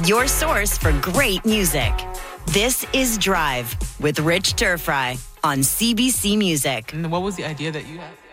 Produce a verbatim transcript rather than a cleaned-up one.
your source for great music. This is Drive with Rich Turfry on C B C Music. And what was the idea that you had?